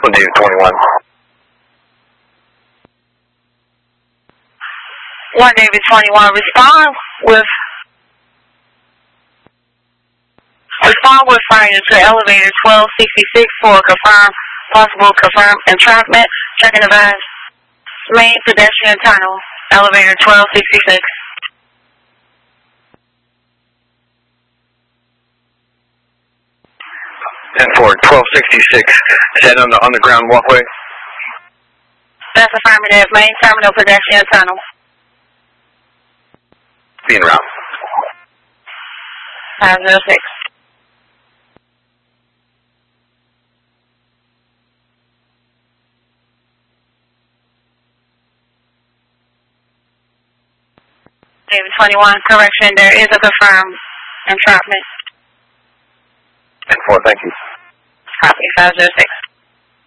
David 21. 1 David 21, respond with finding to elevator 1266 for possible confirmed entrapment. Checking advise. Main pedestrian tunnel, elevator 1266. And for 1266, is that on the underground walkway? That's affirmative. Main terminal pedestrian tunnel. Being route. 506. David 21, correction, there is a confirmed entrapment. And 4, thank you. Copy, 506.